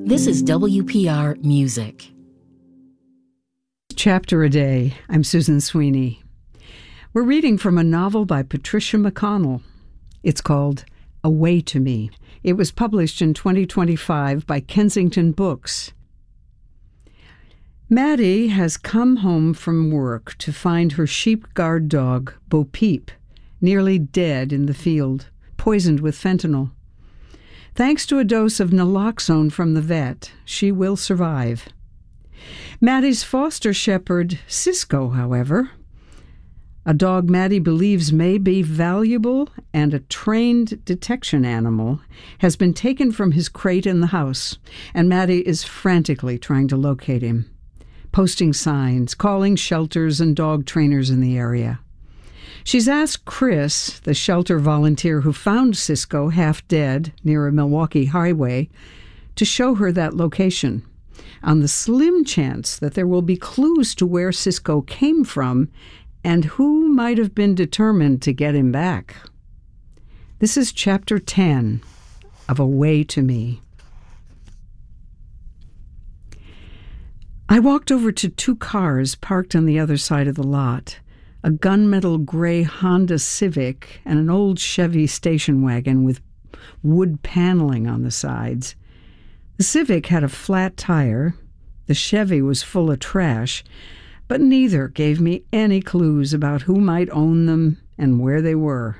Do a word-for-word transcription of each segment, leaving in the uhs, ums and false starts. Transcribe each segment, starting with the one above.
This is W P R Music. Chapter a Day. I'm Susan Sweeney. We're reading from a novel by Patricia McConnell. It's called Away to Me. It was published in twenty twenty-five by Kensington Books. Maddie has come home from work to find her sheep guard dog, Bo Peep, nearly dead in the field, poisoned with fentanyl. Thanks to a dose of naloxone from the vet, she will survive. Maddie's foster shepherd, Cisco, however, a dog Maddie believes may be valuable and a trained detection animal, has been taken from his crate in the house, and Maddie is frantically trying to locate him, posting signs, calling shelters and dog trainers in the area. She's asked Chris, the shelter volunteer who found Cisco half dead near a Milwaukee highway, to show her that location, on the slim chance that there will be clues to where Cisco came from and who might have been determined to get him back. This is Chapter ten of Away to Me. I walked over to two cars parked on the other side of the lot, a gunmetal gray Honda Civic and an old Chevy station wagon with wood paneling on the sides. The Civic had a flat tire. The Chevy was full of trash, but neither gave me any clues about who might own them and where they were.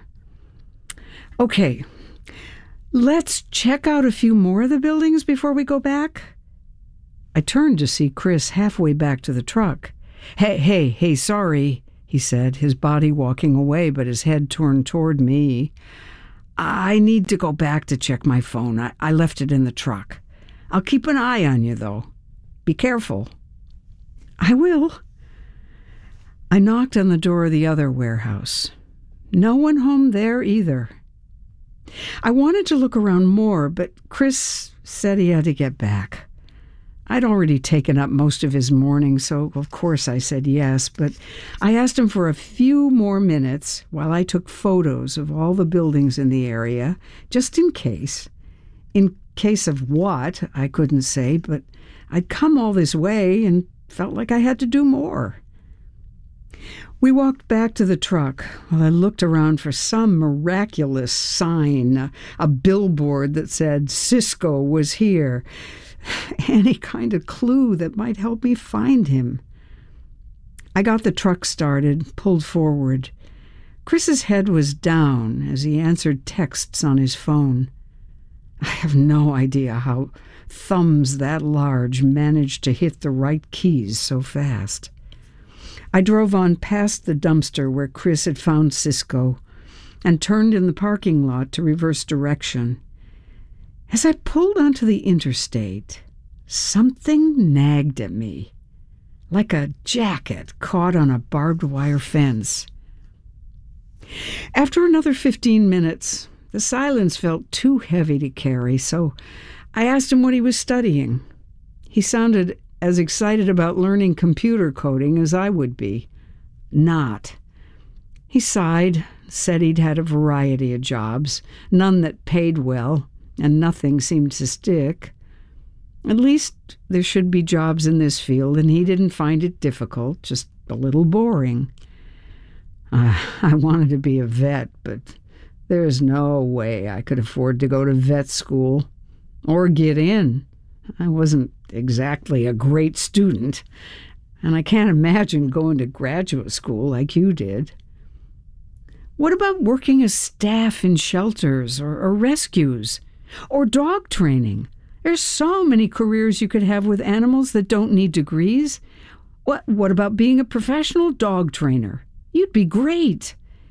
Okay, let's check out a few more of the buildings before we go back. I turned to see Chris halfway back to the truck. Hey, hey, hey, sorry, he said, his body walking away but his head turned toward me. I need to go back to check my phone. I, I left it in the truck. I'll keep an eye on you, though. Be careful. I will. I knocked on the door of the other warehouse. No one home there either. I wanted to look around more, but Chris said he had to get back. I'd already taken up most of his morning, so of course I said yes, but I asked him for a few more minutes while I took photos of all the buildings in the area, just in case. In case of what, I couldn't say, but I'd come all this way and felt like I had to do more. We walked back to the truck while I looked around for some miraculous sign, a, a billboard that said Cisco was here. Any kind of clue that might help me find him. I got the truck started, pulled forward. Chris's head was down as he answered texts on his phone. I have no idea how thumbs that large managed to hit the right keys so fast. I drove on past the dumpster where Chris had found Cisco and turned in the parking lot to reverse direction. As I pulled onto the interstate, something nagged at me, like a jacket caught on a barbed wire fence. After another fifteen minutes, the silence felt too heavy to carry, so I asked him what he was studying. He sounded as excited about learning computer coding as I would be. Not. He sighed, said he'd had a variety of jobs, none that paid well, and nothing seemed to stick. At least there should be jobs in this field, and he didn't find it difficult, just a little boring. Uh, I wanted to be a vet, but there's no way I could afford to go to vet school or get in. I wasn't exactly a great student, and I can't imagine going to graduate school like you did. What about working as staff in shelters or, or rescues? Or dog training? There's so many careers you could have with animals that don't need degrees. What, what about being a professional dog trainer? You'd be great.